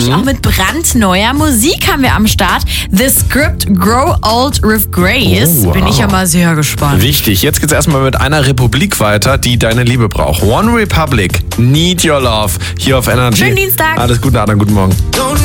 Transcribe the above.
natürlich auch mit brandneuer Musik haben wir am Start. The Script Grow Old with Grace. Oh, wow. Bin ich ja mal sehr gespannt. Wichtig, jetzt geht's erstmal mit einer Republik weiter, die deine Liebe braucht. One Republic, Need Your Love, hier auf Energy. Schönen Dienstag. Alles Gute, Adam, guten Morgen.